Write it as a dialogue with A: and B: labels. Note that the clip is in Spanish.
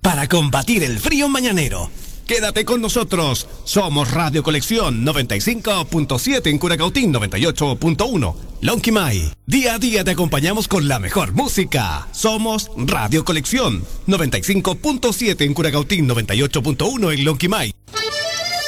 A: para combatir el frío mañanero. Quédate con nosotros. Somos Radio Colección 95.7 en Curacautín, 98.1. Lonquimay. Día a día te acompañamos con la mejor música. Somos Radio Colección 95.7 en Curacautín, 98.1 en Lonquimay.